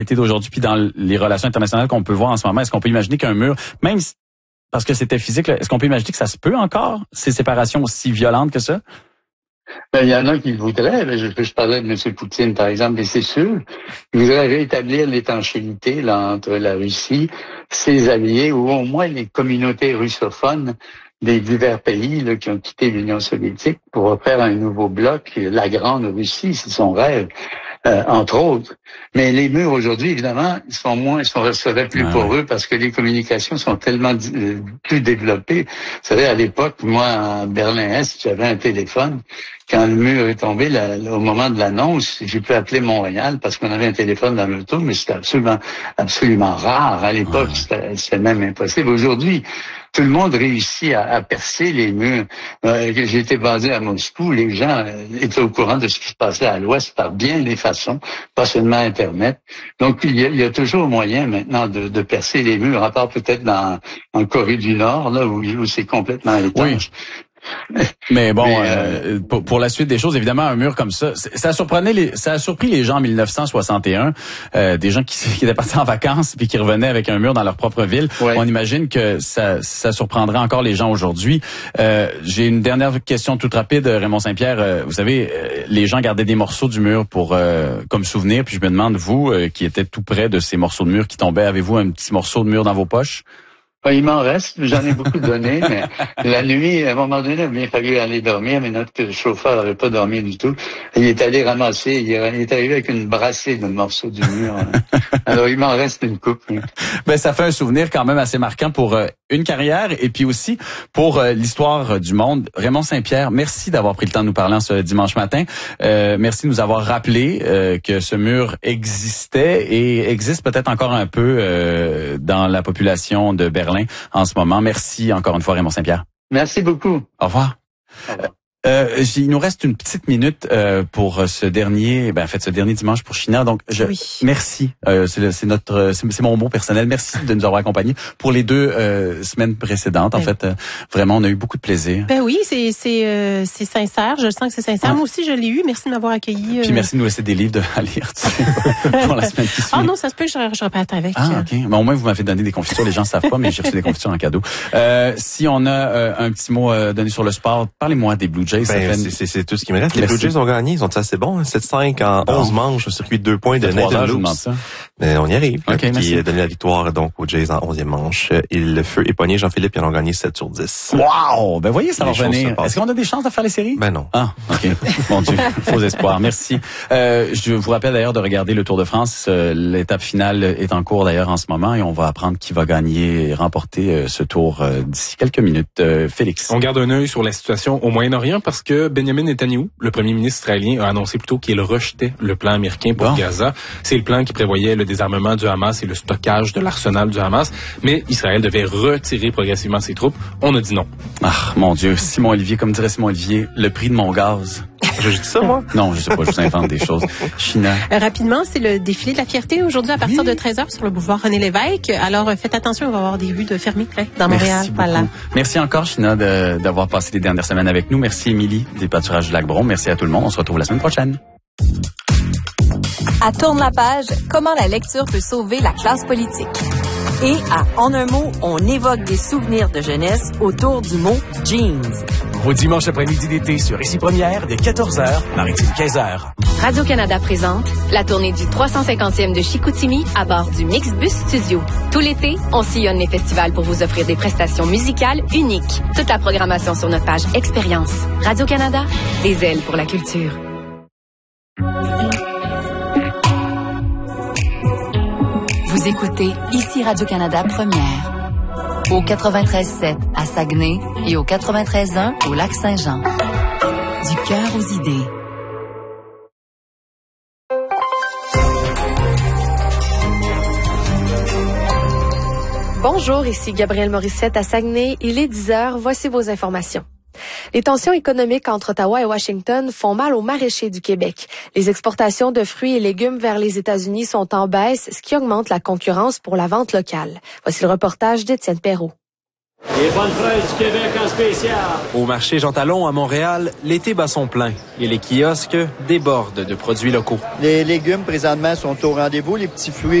d'aujourd'hui, puis dans les relations internationales qu'on peut voir en ce moment, est-ce qu'on peut imaginer qu'un mur, même parce que c'était physique, là, est-ce qu'on peut imaginer que ça se peut encore, ces séparations aussi violentes que ça? Il y en a qui le voudraient. Je parlais de M. Poutine, par exemple, et c'est sûr. Il voudrait rétablir l'étanchéité là, entre la Russie, ses alliés, ou au moins les communautés russophones des divers pays là, qui ont quitté l'Union soviétique pour faire un nouveau bloc, la Grande Russie, c'est son rêve. Entre autres. Mais les murs aujourd'hui, évidemment, seraient plus poreux parce que les communications sont tellement plus développées. Vous savez, à l'époque, moi, à Berlin-Est, j'avais un téléphone. Quand le mur est tombé, au moment de l'annonce, j'ai pu appeler Montréal parce qu'on avait un téléphone dans l'auto, mais c'était absolument rare. À l'époque, c'était même impossible. Aujourd'hui, tout le monde réussit à percer les murs. J'ai été basé à Moscou, les gens étaient au courant de ce qui se passait à l'Ouest par bien des façons, pas seulement Internet. Donc, il y a toujours moyen maintenant de percer les murs, à part peut-être en Corée du Nord, là où c'est complètement étanche. Oui. Mais bon, pour la suite des choses, évidemment, un mur comme ça, ça a surpris les gens en 1961, des gens qui étaient partis en vacances puis qui revenaient avec un mur dans leur propre ville. Ouais. On imagine que ça surprendrait encore les gens aujourd'hui. J'ai une dernière question toute rapide, Raymond Saint-Pierre. Vous savez, les gens gardaient des morceaux du mur comme souvenir. Puis je me demande, vous, qui étiez tout près de ces morceaux de mur qui tombaient, avez-vous un petit morceau de mur dans vos poches? Il m'en reste, j'en ai beaucoup donné, mais la nuit, à un moment donné, il a bien fallu aller dormir, mais notre chauffeur n'avait pas dormi du tout. Il est allé ramasser, il est arrivé avec une brassée de morceaux du mur. Alors, il m'en reste une coupe. Oui. Ben, ça fait un souvenir quand même assez marquant pour une carrière et puis aussi pour l'histoire du monde. Raymond Saint-Pierre, merci d'avoir pris le temps de nous parler ce dimanche matin. Merci de nous avoir rappelé que ce mur existait et existe peut-être encore un peu dans la population de Berlin en ce moment. Merci encore une fois, Raymond Saint-Pierre. Merci beaucoup. Au revoir. Au revoir. Il nous reste une petite minute pour ce dernier dimanche pour China. Donc, merci. C'est mon mot personnel. Merci de nous avoir accompagnés pour les 2 semaines précédentes. En fait, vraiment, on a eu beaucoup de plaisir. Ben oui, c'est sincère. Je sens que c'est sincère. Moi aussi, je l'ai eu. Merci de m'avoir accueilli. Puis merci de nous laisser des livres à lire pour la semaine qui suit. Ah non, ça se peut, je répète avec. Ah ok. Ben, au moins vous m'avez donné des confitures. Les gens savent pas, mais j'ai reçu des confitures en cadeau. Si on a un petit mot donné sur le sport, parlez-moi des Blue Jays. C'est tout ce qui me reste. Les Blue Jays ont gagné, ils sont assez bons, 7-5 en 11 manches, au circuit de 2 points de Nathan Lewis. Mais on y arrive. Okay, qui a donné la victoire donc aux Jays en 11e manche. Le feu est pogné, Jean-Philippe, ils en ont gagné 7/10. Wow! Ben voyez, ça va revenir. Est-ce qu'on a des chances de faire les séries? Ben non. Ah, OK. Mon Dieu, faux espoir. Merci. Je vous rappelle d'ailleurs de regarder le Tour de France. L'étape finale est en cours d'ailleurs en ce moment et on va apprendre qui va gagner et remporter ce tour d'ici quelques minutes. Félix. On garde un œil sur la situation au Moyen-Orient parce que Benjamin Netanyahou, le premier ministre israélien, a annoncé plutôt qu'il rejetait le plan américain pour Gaza. C'est le plan qui prévoyait le désarmement du Hamas et le stockage de l'arsenal du Hamas. Mais Israël devait retirer progressivement ses troupes. On a dit non. Ah, mon Dieu. Simon-Olivier, comme dirait Simon-Olivier, le prix de mon gaz. J'ai dit ça, moi? Non, je sais pas, je vous invente des choses. China. Rapidement, c'est le défilé de la fierté aujourd'hui à partir de 13h sur le boulevard René-Lévesque. Alors, faites attention, on va avoir des rues de fermées dans Montréal. Voilà. Merci encore, China, d'avoir passé les dernières semaines avec nous. Merci, Émilie, des pâturages du Lac-Bron. Merci à tout le monde. On se retrouve la semaine prochaine. À Tourne la page, comment la lecture peut sauver la classe politique. Et à En un mot, on évoque des souvenirs de jeunesse autour du mot jeans. Vos dimanches après-midi d'été sur Ici Première, dès 14h, Maritime 15h. Radio-Canada présente la tournée du 350e de Chicoutimi à bord du Mixbus Studio. Tout l'été, on sillonne les festivals pour vous offrir des prestations musicales uniques. Toute la programmation sur notre page Expérience. Radio-Canada, des ailes pour la culture. Vous écoutez Ici Radio-Canada Première. Au 93.7 à Saguenay et au 93.1 au Lac-Saint-Jean. Du cœur aux idées. Bonjour, ici Gabrielle Morissette à Saguenay. Il est 10h. Voici vos informations. Les tensions économiques entre Ottawa et Washington font mal aux maraîchers du Québec. Les exportations de fruits et légumes vers les États-Unis sont en baisse, ce qui augmente la concurrence pour la vente locale. Voici le reportage d'Étienne Perrault. Les bonnes fraises du Québec en spécial. Au marché Jean Talon à Montréal, l'été bat son plein et les kiosques débordent de produits locaux. Les légumes présentement sont au rendez-vous. Les petits fruits